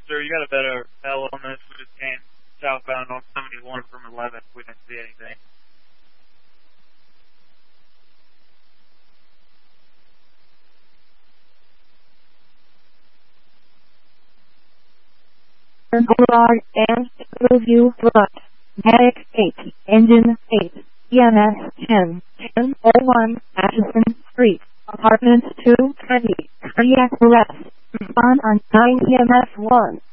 sir. You got a better L on this. We just came southbound on 71 from 11. We didn't see anything. Boulevard and Review Front. Medic 8, Engine 8, EMS 10, 1001, Atchison Street, Apartment 220, cardiac arrest. Respond on 9 EMS 1.